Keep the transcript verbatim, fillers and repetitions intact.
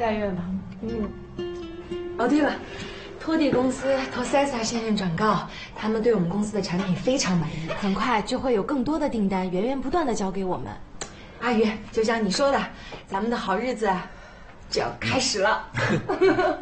但愿吧。 嗯。 哦，对了，拖地公司托塞萨先生转告，他们对我们公司的产品非常满意， 很快就会有更多的订单源源不断的交给我们。 阿宇，就像你说的，咱们的好日子就要开始了。